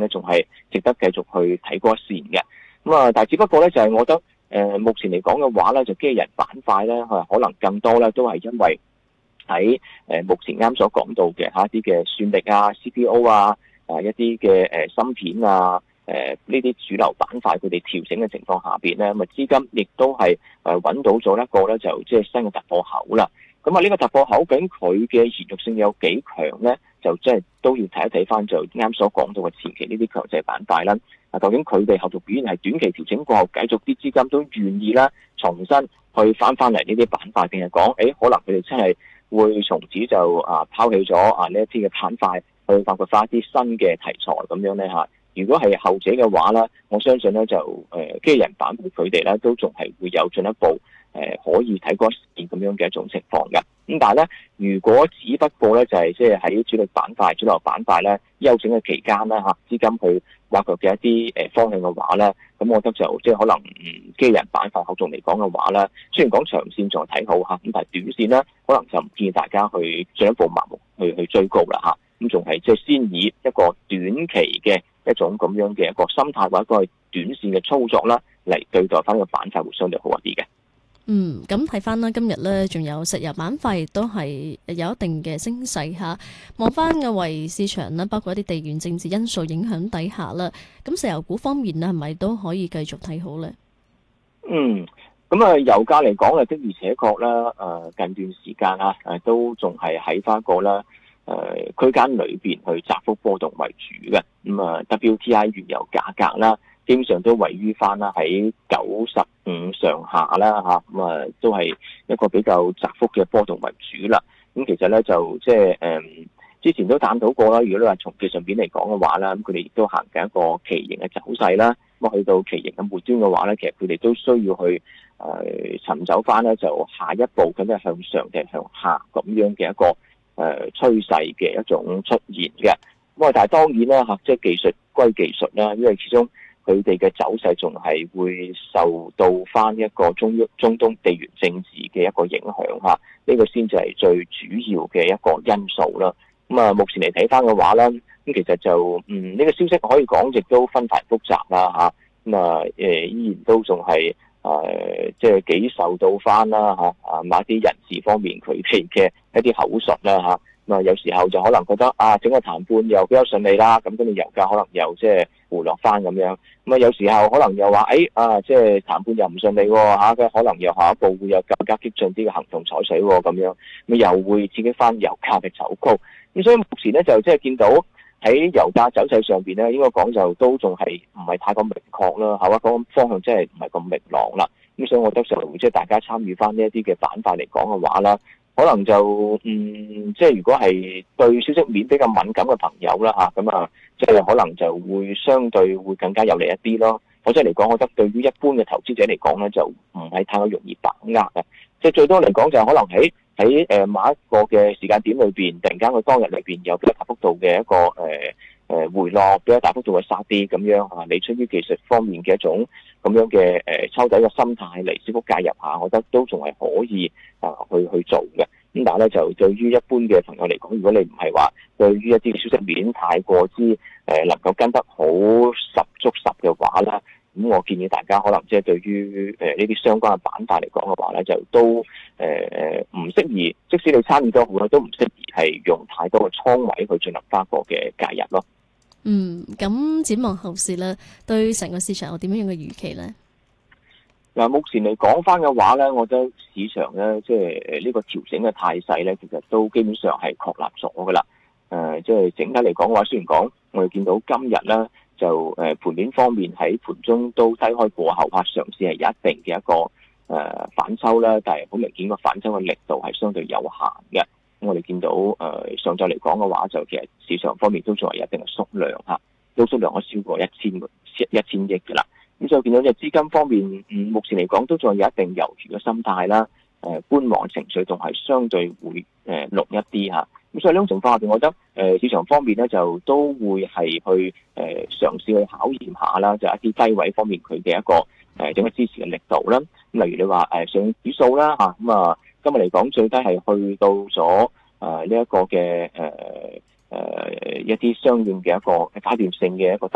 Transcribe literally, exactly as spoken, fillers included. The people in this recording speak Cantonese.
咧，仲係值得繼續去睇嗰一線嘅。咁啊，但係只不過咧就係、是、我覺得誒、呃、目前嚟講嘅話咧，就機器人板塊咧，可能更多咧都係因為喺誒目前啱所講到嘅嚇一啲嘅算力啊、C P U 啊、啊一啲嘅誒芯片啊、誒呢啲主流板塊佢哋調整嘅情況下邊咧，咁啊資金亦都係誒揾到咗一個咧就即係新嘅突破口啦。咁啊呢個突破口究竟佢嘅延續性有幾強咧？就即係都要睇一睇翻就啱所講到嘅前期呢啲強勢板塊啦。啊，究竟佢哋後續表現係短期調整過後，繼續啲資金都願意啦，重新去翻翻嚟呢啲板塊，定係講誒可能佢哋真係會從此就啊拋棄咗啊呢一啲嘅板塊，去發掘翻一啲新嘅題材咁樣咧嚇。如果係後者嘅話咧，我相信咧就誒機器人板塊佢哋咧都仲係會有進一步誒、呃、可以睇嗰一線咁樣嘅一種情況嘅。咁但係咧，如果只不過咧就係即係喺主力板塊、主流板塊咧休整嘅期間啦嚇，資金去挖掘嘅一啲誒方向嘅話咧，咁我覺得就即係可能嗯機器人板塊後續嚟講嘅話咧，雖然講長線再睇好嚇，咁但係短線咧可能就唔建議大家去進一步盲目去去追高啦嚇。咁仲係即係先以一個短期嘅一種咁樣嘅一個心態或者一個短線嘅操作啦，嚟對待翻個板塊會相對好一啲嘅。 嗯，咁睇翻啦，今日咧仲有石油板塊亦都係有一定嘅升勢嚇。望翻嘅為市場啦，包括一啲地緣政治因素影響底下啦，咁石油股方面咧係咪都可以繼續睇好咧？ 嗯，咁啊油價嚟講啊的而且確啦，誒近段時間啊誒都仲係喺翻個啦誒區間裏邊去窄幅波動為主嘅。咁啊 W T I 原油價格啦，基本上都位於翻啦喺九十五上下啦嚇，咁啊都係一個比較窄幅嘅波動為主啦。咁其實咧就即係誒之前都探討過啦。如果你話從技術面嚟講嘅話啦，咁佢哋亦都行緊一個旗形嘅走勢啦。咁去到旗形嘅末端嘅話咧，其實佢哋都需要去誒、呃、尋找翻咧就下一步咁樣向上定向下咁樣嘅一個誒、呃、趨勢嘅一種出現嘅。咁啊，但係當然啦嚇，即係技術歸技術啦，因為始終佢哋嘅走勢仲係會受到翻一個中中東地緣政治嘅一個影響嚇，呢個先至係最主要嘅一個因素啦。咁啊，目前嚟睇翻嘅話咧，咁其實就嗯呢個消息可以講亦都紛繁複雜啦嚇。咁啊誒依然都仲係誒即係幾受到翻啦嚇啊某啲人士方面佢哋嘅一啲口述啦嚇。咁啊有時候就可能覺得啊整個談判又比較順利啦，咁跟住油價可能又即係回落翻咁樣。咁啊有時候可能又話誒啊即係談判又唔順利喎嚇，佢可能又下一步會有更加激進啲嘅行動採取喎咁樣，咁又會刺激翻油價嘅走高。咁所以目前咧就即係見到喺油價走勢上邊咧，應該講就都仲係唔係太過明確啦，係嘛？嗰個方向真係唔係咁明朗啦。咁所以我覺得就即係大家參與翻呢一啲嘅板塊嚟講嘅話啦，可能就嗯即係如果係對消息面比較敏感嘅朋友啦嚇，咁啊即係可能就會相對會更加有利一啲咯。否則嚟講，我覺得對於一般嘅投資者嚟講咧，就唔係太過容易把握嘅。即係最多嚟講就可能喺喺誒某一個嘅時間點裏邊，突然間佢當日裏邊有比較大幅度嘅一個誒誒、呃、回落，比較大幅度嘅殺跌咁樣嚇，你出於技術方面嘅一種咁樣嘅誒、呃、抄底嘅心態嚟小幅介入下，我覺得都仲係可以啊去去做嘅。咁但係咧就對於一般嘅朋友嚟講，如果你唔係話對於一啲消息面太過之誒、呃、能夠跟得好十足十嘅話咧，咁我建議大家可能即係對於誒呢啲相關嘅板塊嚟講嘅話咧，就都誒誒唔適宜，即使你參與都好啦，都唔適宜係用太多嘅倉位去進行翻個嘅介入咯。 嗯，咁展望後市咧，對成個市場有點樣嘅預期咧？ 嗱，目前嚟講翻嘅話咧，我覺得市場咧，即係誒呢個調整嘅態勢咧，其實都基本上係確立咗噶啦。誒、呃，即係整體嚟講嘅話，雖然講我哋見到今日咧，就誒盤面方面喺盤中都低開過後，嚇嘗試係有一定嘅一個誒、呃、反抽啦，但係好明顯個反抽嘅力度係相對有限嘅。咁我哋見到誒、呃、上晝嚟講嘅話，就其實市場方面都仲係有一定嘅縮量嚇，都縮量咗超過一千個一千億嘅啦。咁所以見到即係資金方面，嗯，目前嚟講都仲有一定猶豫嘅心態啦。誒、呃，觀望情緒仲係相對會誒濃、呃、一啲嚇。咁所以呢種情況下邊，我覺得誒、呃、市場方面咧就都會係去誒、呃、嘗試去考驗下啦，就一啲低位方面佢嘅一個誒點樣支持嘅力度啦。咁例如你話誒、呃、上指數啦嚇，咁啊今日嚟講最低係去到咗誒呢一個嘅誒誒一啲相應嘅一個階段性嘅一個低